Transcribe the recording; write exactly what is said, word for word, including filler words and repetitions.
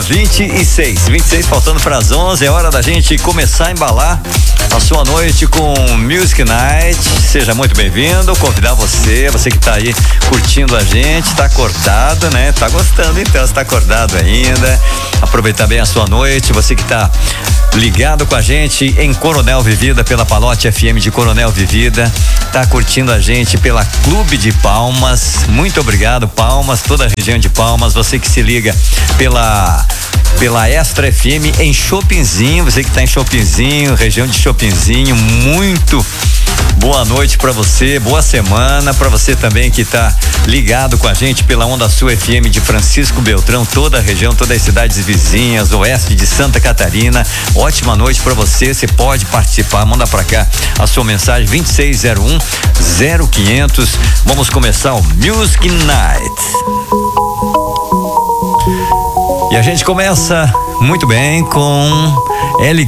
vinte e seis, vinte e seis faltando para as onze, é hora da gente começar a embalar a sua noite com Music Night. Seja muito bem-vindo, convidar você, você que tá aí curtindo a gente, tá acordado, né? Tá gostando então, você tá acordado ainda. Aproveitar bem a sua noite, você que tá ligado com a gente em Coronel Vivida, pela Palote F M de Coronel Vivida, tá curtindo a gente pela Clube de Palmas. Muito obrigado, Palmas, toda a região de Palmas, você que se liga pela pela Extra F M em Chopinzinho, você que tá em Chopinzinho, região de Chopinzinho, muito boa noite pra você, boa semana pra você também que tá ligado com a gente pela Onda Sul F M de Francisco Beltrão, toda a região, todas as cidades vizinhas, oeste de Santa Catarina. Ótima noite pra você, você pode participar, manda pra cá a sua mensagem vinte e seis zero um zero quinhentos. Vamos começar o Music Night. E a gente começa muito bem com L